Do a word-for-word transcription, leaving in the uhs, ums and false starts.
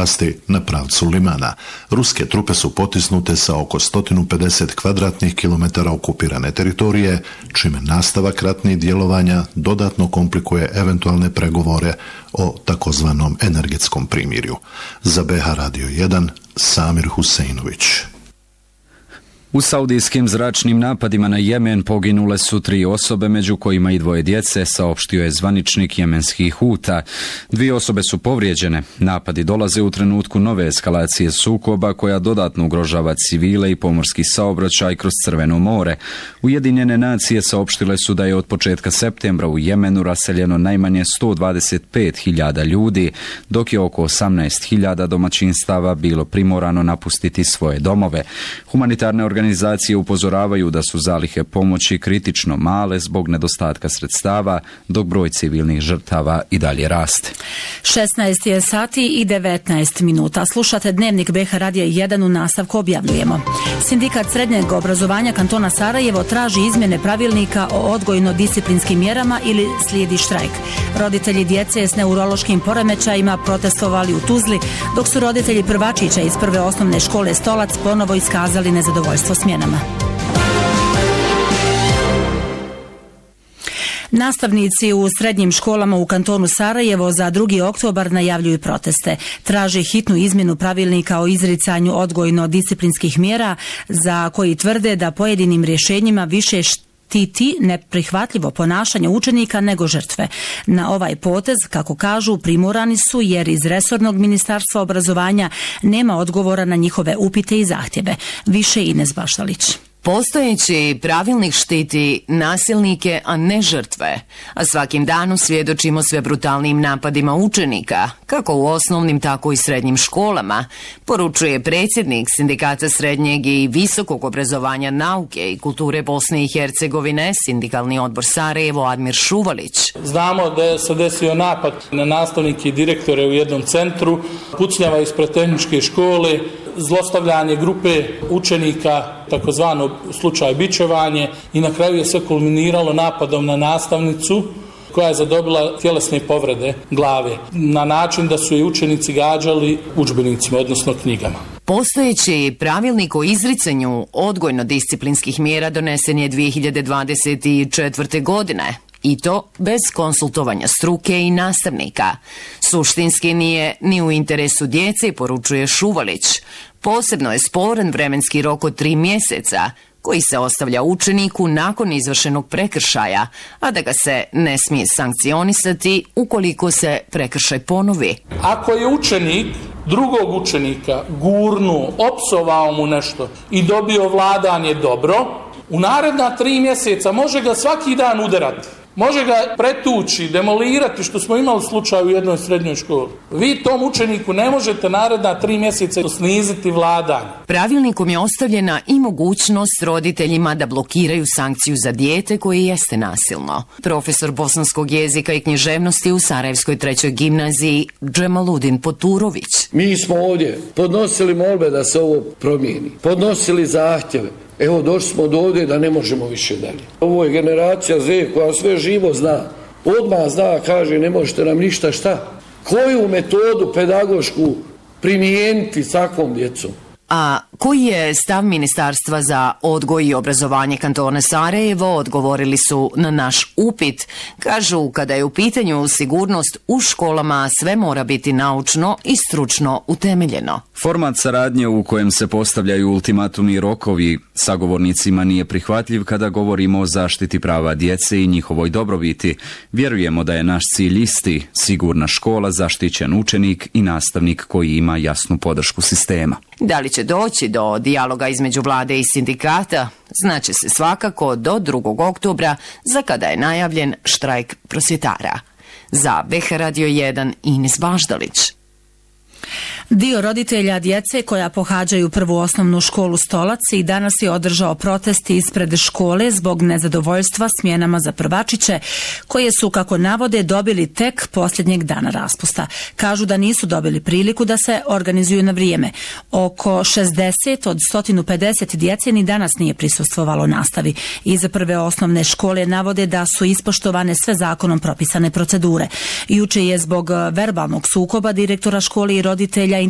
oblasti na pravcu Limana. Ruske trupe su potisnute sa oko sto pedeset kvadratnih kilometara okupirane teritorije, čime nastavak ratnih djelovanja dodatno komplikuje eventualne pregovore o takozvanom energetskom primirju. Za B H Radio jedan, Samir Huseinović. U saudijskim zračnim napadima na Jemen poginule su tri osobe, među kojima i dvoje djece, saopštio je zvaničnik jemenskih Huta. Dvije osobe su povrijeđene. Napadi dolaze u trenutku nove eskalacije sukoba koja dodatno ugrožava civile i pomorski saobraćaj kroz Crveno more. Ujedinjene nacije saopštile su da je od početka septembra u Jemenu raseljeno najmanje sto dvadeset pet hiljada ljudi, dok je oko osamnaest hiljada domaćinstava bilo primorano napustiti svoje domove. Humanitarne organizacije Organizacije upozoravaju da su zalihe pomoći kritično male zbog nedostatka sredstava, dok broj civilnih žrtava i dalje raste. šesnaest je sati i devetnaest minuta. Slušate Dnevnik B H Radija jedan, u nastavku objavljujemo. Sindikat srednjeg obrazovanja kantona Sarajevo traži izmjene pravilnika o odgojno-disciplinskim mjerama ili slijedi štrajk. Roditelji djece s neurološkim poremećajima protestovali u Tuzli, dok su roditelji prvačića iz prve osnovne škole Stolac ponovo iskazali nezadovoljstvo smjenama. Nastavnici u srednjim školama u kantonu Sarajevo za drugi oktobar najavljuju proteste. Traže hitnu izmjenu pravilnika o izricanju odgojno-disciplinskih mjera, za koji tvrde da pojedinim rješenjima više štiti neprihvatljivo ponašanje učenika nego žrtve. Na ovaj potez, kako kažu, primorani su jer iz resornog ministarstva obrazovanja nema odgovora na njihove upite i zahtjeve. Više Ines Baštalić. Postojeći pravilnik štiti nasilnike, a ne žrtve, a svakim danom svjedočimo sve brutalnim napadima učenika, kako u osnovnim, tako i srednjim školama, poručuje predsjednik Sindikata srednjeg i visokog obrazovanja, nauke i kulture Bosne i Hercegovine, Sindikalni odbor Sarajevo, Admir Šuvalić. Znamo da je se desio napad na nastavnike i direktore u jednom centru, pucnjava ispred tehničke škole, zlostavljanje grupe učenika, takozvano slučaj bičevanje, i na kraju je sve kulminiralo napadom na nastavnicu koja je zadobila tjelesne povrede glave na način da su je učenici gađali udžbenicima, odnosno knjigama. Postojeći pravilnik o izricanju odgojno-disciplinskih mjera donesen je dvije hiljade dvadeset četvrte. godine. I to bez konsultovanja struke i nastavnika. Suštinski nije ni u interesu djece, poručuje Šuvalić. Posebno je sporan vremenski rok od tri mjeseca, koji se ostavlja učeniku nakon izvršenog prekršaja, a da ga se ne smije sankcionisati ukoliko se prekršaj ponovi. Ako je učenik drugog učenika gurnuo, opsovao mu nešto i dobio vladanje dobro, u naredna tri mjeseca može ga svaki dan udarati. Može ga pretući, demolirati, što smo imali slučaj u jednoj srednjoj školi. Vi tom učeniku ne možete naredna tri mjeseca sniziti vladanje. Pravilnikom je ostavljena i mogućnost roditeljima da blokiraju sankciju za dijete koje jeste nasilno. Profesor bosanskog jezika i književnosti u Sarajevskoj trećoj gimnaziji Džemaludin Poturović. Mi smo ovdje podnosili molbe da se ovo promijeni, podnosili zahtjeve. Evo, došli smo do ovdje da ne možemo više dalje. Ovo je generacija Z koja sve živo zna. Odmah zna, kaže, ne možete nam ništa, šta? Koju metodu pedagošku primijeniti s takvom djecom? A koji je stav Ministarstva za odgoj i obrazovanje kantona Sarajevo, odgovorili su na naš upit. Kažu, kada je u pitanju sigurnost u školama, sve mora biti naučno i stručno utemeljeno. Format saradnje u kojem se postavljaju ultimatumi rokovi sagovornicima nije prihvatljiv kada govorimo o zaštiti prava djece i njihovoj dobrobiti. Vjerujemo da je naš cilj isti, sigurna škola, zaštićen učenik i nastavnik koji ima jasnu podršku sistema. Da li će doći do dijaloga između vlade i sindikata? Znaće se svakako do drugog oktobra, za kada je najavljen štrajk prosvjetara. Za B H Radio jedan, Ines Baždalić. Dio roditelja djece koja pohađaju prvu osnovnu školu Stolac i danas je održao protest ispred škole zbog nezadovoljstva smjenama za prvačiće, koje su, kako navode, dobili tek posljednjeg dana raspusta. Kažu da nisu dobili priliku da se organizuju na vrijeme. Oko šezdeset od sto pedeset djece ni danas nije prisustvovalo nastavi. Iz prve osnovne škole navode da su ispoštovane sve zakonom propisane procedure. Juče je zbog verbalnog sukoba direktora škole i roditelja